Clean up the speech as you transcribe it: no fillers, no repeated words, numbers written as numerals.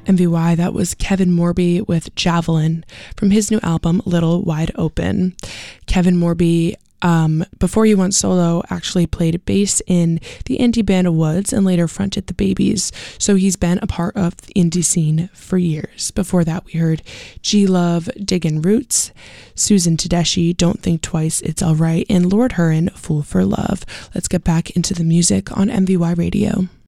MVY, that was Kevin Morby with Javelin from his new album, Little Wide Open. Kevin Morby, before he went solo, actually played bass in the indie band of Woods and later fronted the Babies. So he's been a part of the indie scene for years. Before that, we heard G-Love, Diggin' Roots, Susan Tedeschi, Don't Think Twice, It's Alright, and Lord Huron, Fool for Love. Let's get back into the music on MVY Radio.